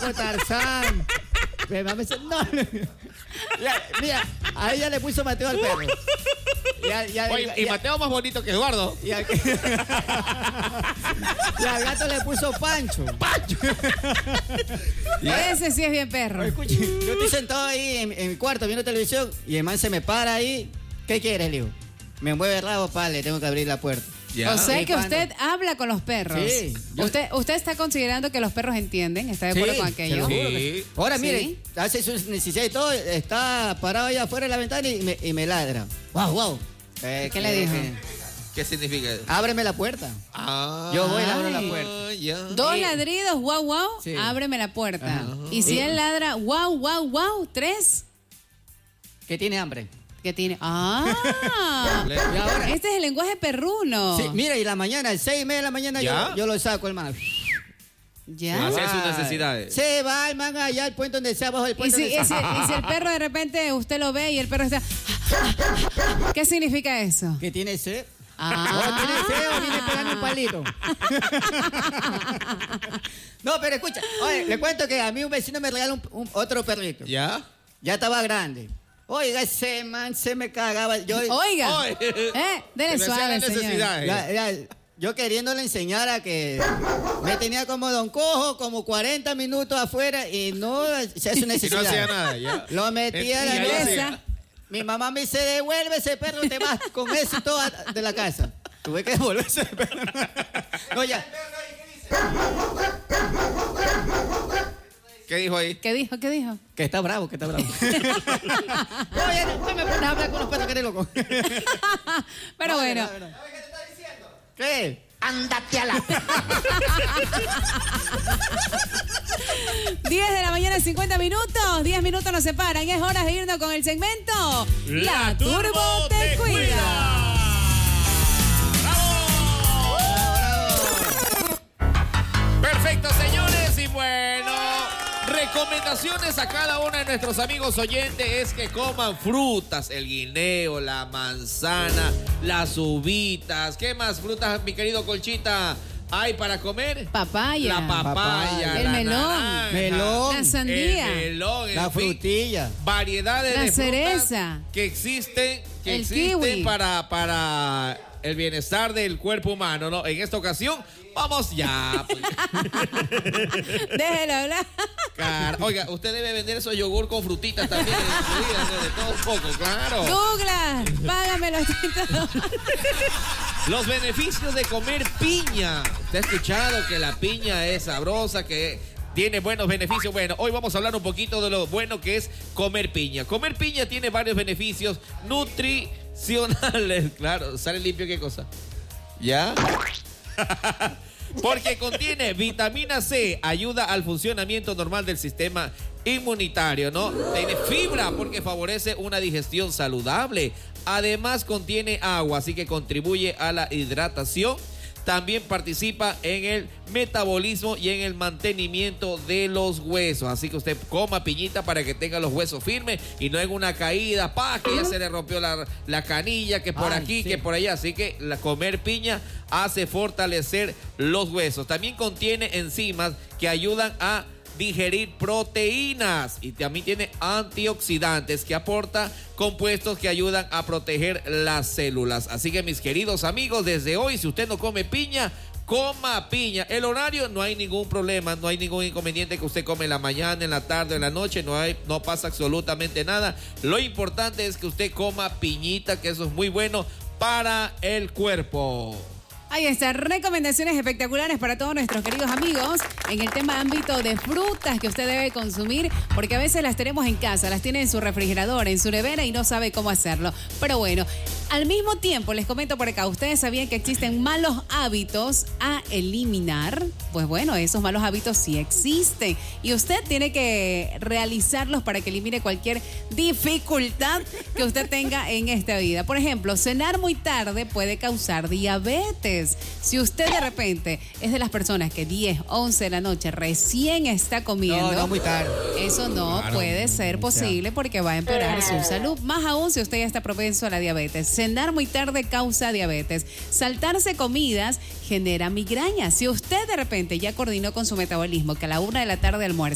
puso Tarzán. Mi mamá dice, no. Mira, a ella le puso Mateo al perro. Oye, y Mateo más bonito que Eduardo. Y al gato le puso Pancho. ¡Pancho! Ese sí es bien perro. Escuche, yo estoy sentado ahí en mi cuarto viendo televisión y el man se me para ahí. ¿Qué quieres, le digo? Me mueve el rabo, pa, le tengo que abrir la puerta. Ya. O sea Y que usted habla con los perros. Sí. Usted está considerando que los perros entienden, ¿está de acuerdo con aquello? te lo juro que Sí. sí. Ahora, Sí. mire, hace sus necesidades y todo, está parado allá afuera de la ventana y me ladra. ¡Wow, wow! ¿Qué le dijo? ¿Qué significa eso? Ábreme la puerta. Ah, Yo voy y le abro la puerta. Ya. Dos ladridos, guau, guau, Sí. ábreme la puerta. Ajá. Y si Sí. él ladra, guau, guau, guau, 3, ¿Qué tiene hambre? ¿qué tiene? ¡Ah! Y ahora, Este es el lenguaje perruno. sí, mira, y la mañana, a las 6:30 de la mañana, ¿Ya? yo lo saco, hermano. ¿Ya? Hacer sus necesidades. Se va el man allá al puente donde sea, abajo del Y puente. si, donde y sea. si el perro de repente usted lo ve y el perro está... ¿Qué significa eso? ¿Qué tiene sed? Ah. ¿O tiene sed o viene pegando un palito? No, pero escucha, oye, le cuento que a mí un vecino me regaló otro perrito. ¿Ya? Ya estaba grande. Oiga, ese man se me cagaba. Oiga, Oye. dele Se me hacían suave, las señor. necesidades. Yo queriéndole enseñar a que me tenía como Don Cojo, como 40 minutos afuera y no se hace Y no necesidad. hacía nada, ya. Lo metía a la Y ahí mesa. hacía. Mi mamá me dice, devuelve ese perro, te vas con eso y todo de la casa. Tuve que devolver ese perro. No, ya. ¿Qué dijo ahí? ¿Qué dijo? ¿Qué dijo? Que está bravo, que está bravo. Oye, no me pones a hablar con los perros que eres loco. Pero No, bueno, de verdad. ¿Sabes qué te está diciendo? ¿Qué? Ándate a la... 10 de la mañana, 50 minutos. 10 minutos nos separan. Es hora de irnos con el segmento La Turbo te cuida. Perfecto, señores, y bueno, recomendaciones a cada uno de nuestros amigos oyentes es que coman frutas, el guineo, la manzana, las uvitas. ¿Qué más frutas, mi querido Colchita, hay para comer? Papaya. La papaya, El la melón. naranja, Melón. La sandía. el melón, en La fin, frutilla. La variedades de frutas cereza. que existen, El kiwi. para el bienestar del cuerpo humano, ¿no? En esta ocasión, vamos ya. Pues. Déjelo hablar. Oiga, usted debe vender esos yogur con frutitas también en su vida, ¿no? De todo un poco, claro. Douglas, págame los 30 dólares. Los beneficios de comer piña. ¿Usted ha escuchado que la piña es sabrosa, que tiene buenos beneficios? Bueno, hoy vamos a hablar un poquito de lo bueno que es comer piña. Comer piña tiene varios beneficios nutricionales. Claro, ¿sale limpio qué cosa? ¿Ya? Porque contiene vitamina C, ayuda al funcionamiento normal del sistema inmunitario, ¿no? Tiene fibra porque favorece una digestión saludable. Además contiene agua, así que contribuye a la hidratación. También participa en el metabolismo y en el mantenimiento de los huesos. Así que usted coma piñita para que tenga los huesos firmes y no en una caída, que ya se le rompió la canilla, que por aquí, sí. que por allá. Así que comer piña hace fortalecer los huesos. También contiene enzimas que ayudan a digerir proteínas y también tiene antioxidantes que aporta compuestos que ayudan a proteger las células. Así que mis queridos amigos, desde hoy, si usted no come piña, coma piña. El horario no hay ningún problema, no hay ningún inconveniente que usted come en la mañana, en la tarde, en la noche, no pasa absolutamente nada. Lo importante es que usted coma piñita, que eso es muy bueno para el cuerpo. Ahí está, recomendaciones espectaculares para todos nuestros queridos amigos en el tema ámbito de frutas que usted debe consumir, porque a veces las tenemos en casa, las tiene en su refrigerador, en su nevera y no sabe cómo hacerlo. Pero bueno, al mismo tiempo les comento por acá, ¿ustedes sabían que existen malos hábitos a eliminar? Pues bueno, esos malos hábitos sí existen y usted tiene que realizarlos para que elimine cualquier dificultad que usted tenga en esta vida. Por ejemplo, cenar muy tarde puede causar diabetes. Si usted de repente es de las personas que 10, 11 de la noche recién está comiendo, No, muy tarde. eso no puede ser posible porque va a empeorar su salud. Más aún si usted ya está propenso a la diabetes. Cenar muy tarde causa diabetes. Saltarse comidas genera migraña. Si usted de repente ya coordinó con su metabolismo que a la 1 de la tarde almuerza